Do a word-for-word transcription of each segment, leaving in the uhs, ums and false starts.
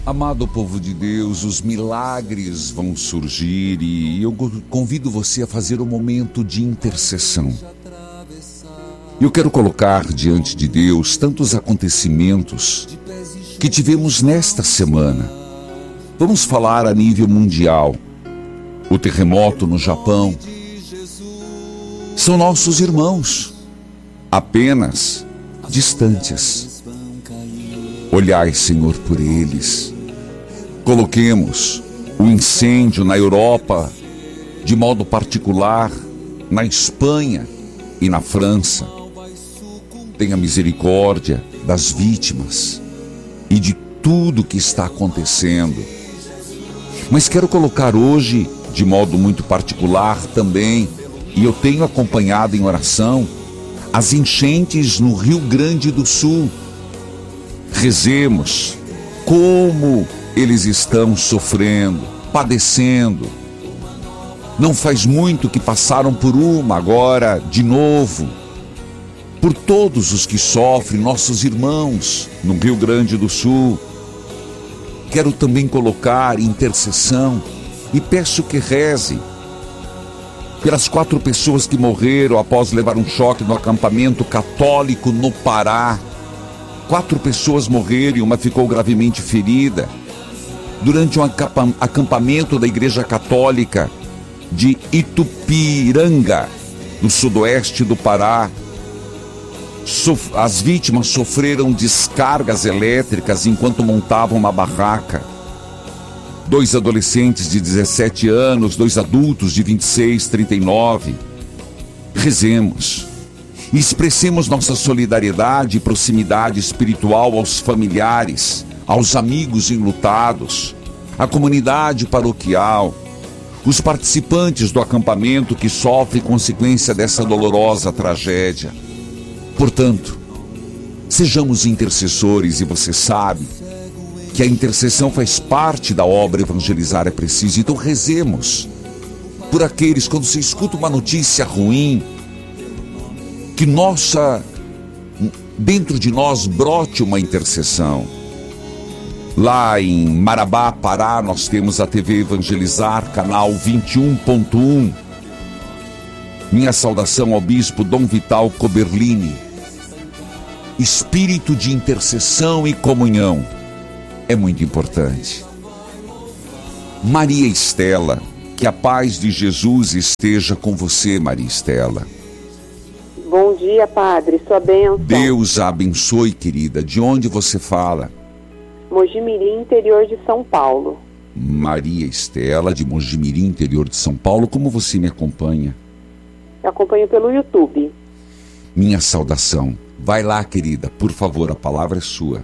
Amado povo de Deus, os milagres vão surgir e eu convido você a fazer um momento de intercessão. Eu quero colocar diante de Deus tantos acontecimentos que tivemos nesta semana. Vamos falar a nível mundial. O terremoto no Japão. São nossos irmãos, apenas distantes. Olhai, Senhor, por eles. Coloquemos o incêndio na Europa, de modo particular, na Espanha e na França. Tenha misericórdia das vítimas e de tudo que está acontecendo. Mas quero colocar hoje, de modo muito particular também, e eu tenho acompanhado em oração, as enchentes no Rio Grande do Sul. Rezemos como eles estão sofrendo, padecendo. Não faz muito que passaram por uma, agora de novo. Por todos os que sofrem, nossos irmãos no Rio Grande do Sul. Quero também colocar intercessão e peço que reze pelas quatro pessoas que morreram após levar um choque no acampamento católico no Pará. Quatro pessoas morreram e uma ficou gravemente ferida durante um acampamento da Igreja Católica de Itupiranga, no sudoeste do Pará. As vítimas sofreram descargas elétricas enquanto montavam uma barraca. Dois adolescentes de dezessete anos, dois adultos de vinte e seis, trinta e nove. Rezemos e expressemos nossa solidariedade e proximidade espiritual aos familiares, aos amigos enlutados, à comunidade paroquial, os participantes do acampamento que sofrem consequência dessa dolorosa tragédia. Portanto, sejamos intercessores, e você sabe que a intercessão faz parte da obra Evangelizar é Preciso. Então rezemos por aqueles, quando você escuta uma notícia ruim, que nossa, dentro de nós brote uma intercessão. Lá em Marabá, Pará, nós temos a T V Evangelizar, canal vinte e um ponto um. Minha saudação ao bispo Dom Vital Coberlini. Espírito de intercessão e comunhão é muito importante. Maria Estela, que a paz de Jesus esteja com você, Maria Estela. Bom dia, padre, sua bênção. Deus a abençoe, querida. De onde você fala? Mojimirim, interior de São Paulo. Maria Estela, de Mojimirim, interior de São Paulo. Como você me acompanha? Eu acompanho pelo YouTube. Minha saudação. Vai lá, querida, por favor, a palavra é sua.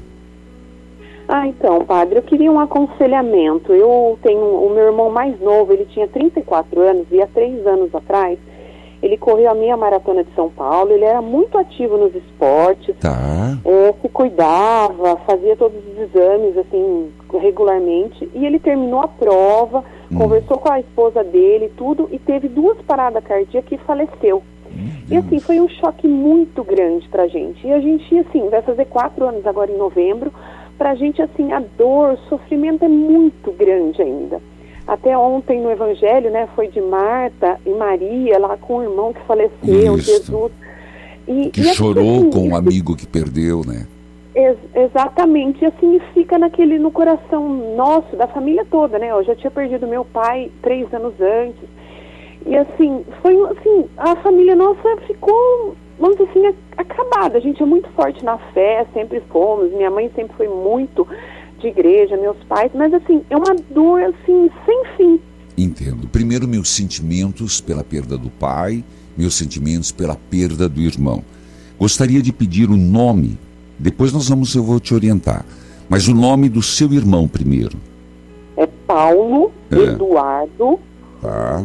Ah, então, padre, eu queria um aconselhamento. Eu tenho o meu irmão mais novo, ele tinha trinta e quatro anos e há três anos atrás ele correu a meia maratona de São Paulo. Ele era muito ativo nos esportes, tá. é, se cuidava, fazia todos os exames assim regularmente, e ele terminou a prova, hum. conversou com a esposa dele, tudo, e teve duas paradas cardíacas e faleceu. E assim, foi um choque muito grande pra gente. E a gente, assim, vai fazer quatro anos agora em novembro. Pra gente, assim, a dor, o sofrimento é muito grande ainda. Até ontem no Evangelho, né, foi de Marta e Maria, lá com o irmão que faleceu, Isso. Jesus. E, que e chorou assim, com o amigo que perdeu, né? Ex- exatamente. E assim, fica naquele, no coração nosso, da família toda, né? Eu já tinha perdido meu pai três anos antes. E assim, foi assim, a família nossa ficou, vamos dizer assim, acabada. A gente é muito forte na fé, sempre fomos. Minha mãe sempre foi muito de igreja, meus pais, mas assim, é uma dor assim, sem fim. Entendo. Primeiro, meus sentimentos pela perda do pai, meus sentimentos pela perda do irmão. Gostaria de pedir o nome, depois nós vamos, eu vou te orientar, mas o nome do seu irmão primeiro. É Paulo é. Eduardo Tá.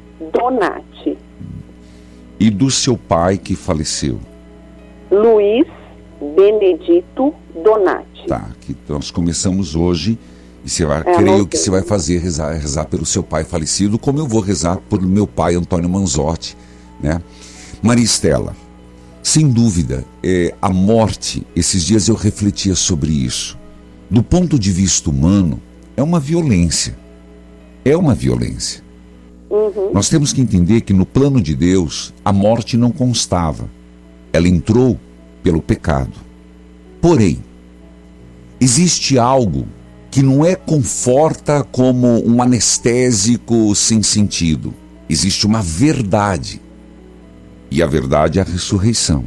Donati. E do seu pai que faleceu? Luiz Benedito Donati. Tá, que nós começamos hoje e você vai, É, creio não que sei. você vai fazer, rezar, rezar pelo seu pai falecido, como eu vou rezar por meu pai Antônio Manzotti, né? Maria Estela, sem dúvida, é, a morte, esses dias eu refletia sobre isso. do ponto de vista humano, é uma violência. É uma violência. Uhum. Nós temos que entender que no plano de Deus, a morte não constava. Ela entrou pelo pecado. Porém, existe algo que não é conforta como um anestésico sem sentido. Existe uma verdade. E a verdade é a ressurreição.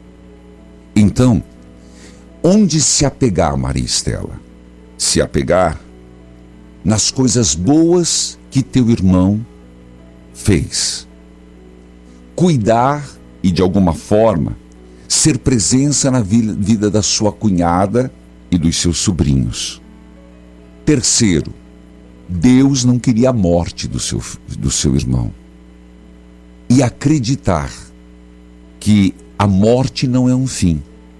Então, onde se apegar, Maria Estela? Se apegar nas coisas boas que teu irmão fez. Cuidar e, de alguma forma, ser presença na vida da sua cunhada e dos seus sobrinhos. Terceiro, Deus não queria a morte do seu, do seu irmão. E acreditar que a morte não é um fim,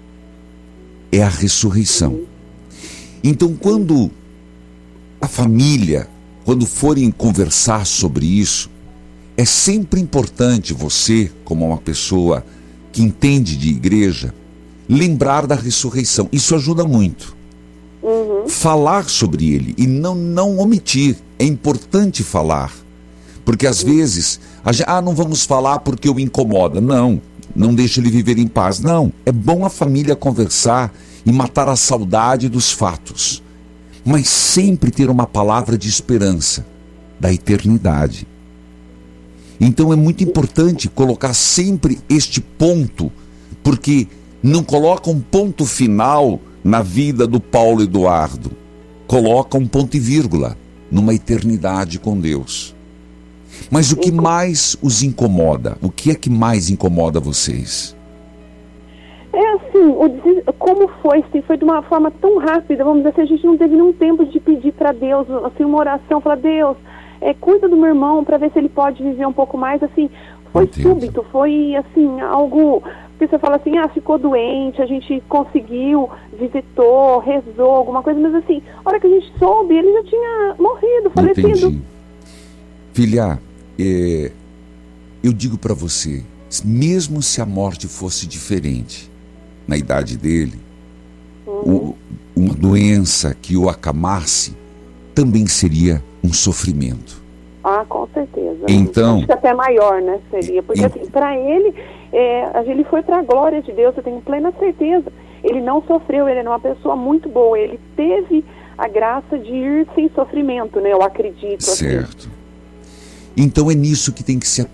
é a ressurreição. Então, quando a família, quando forem conversar sobre isso, é sempre importante você, como uma pessoa que entende de igreja, lembrar da ressurreição. Isso ajuda muito. Uhum. Falar sobre ele e não, não omitir. É importante falar. Porque às vezes, a gente, ah, não vamos falar porque o incomoda. Não, não deixa ele viver em paz. Não, é bom a família conversar e matar a saudade dos fatos. Mas sempre ter uma palavra de esperança, da eternidade. Então é muito importante colocar sempre este ponto, porque não coloca um ponto final na vida do Paulo Eduardo. Coloca um ponto e vírgula numa eternidade com Deus. Mas o que mais os incomoda? O que é que mais incomoda vocês? É assim, o des... como foi, assim, foi de uma forma tão rápida, vamos dizer assim, a gente não teve nenhum tempo de pedir para Deus, assim, uma oração, falar, Deus, é, cuida do meu irmão para ver se ele pode viver um pouco mais, assim, foi Entendo. súbito, foi, assim, algo, que você fala assim, ah, ficou doente, a gente conseguiu, visitou, rezou, alguma coisa, mas assim, a hora que a gente soube, ele já tinha morrido, falecido. Entendi. Filha, é, eu digo para você, mesmo se a morte fosse diferente na idade dele, uhum. o, uma doença que o acamasse também seria um sofrimento. Ah, com certeza. Então, acho que até maior, né, seria, porque e, assim, para ele, é, ele foi para a glória de Deus, eu tenho plena certeza. Ele não sofreu, ele era uma pessoa muito boa, ele teve a graça de ir sem sofrimento, né, eu acredito. Certo. Assim. Então é nisso que tem que se